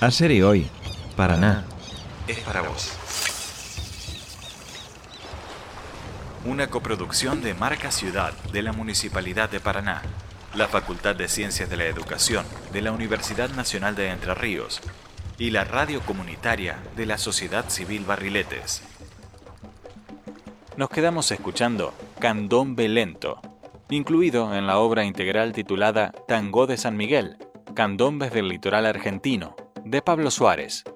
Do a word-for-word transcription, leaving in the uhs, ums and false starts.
Ayer y hoy, Paraná es para vos. Una coproducción de Marca Ciudad de la Municipalidad de Paraná, la Facultad de Ciencias de la Educación de la Universidad Nacional de Entre Ríos y la radio comunitaria de la Sociedad Civil Barriletes. Nos quedamos escuchando Candombe Lento, incluido en la obra integral titulada Tango de San Miguel, Candombes del Litoral Argentino, de Pablo Suárez.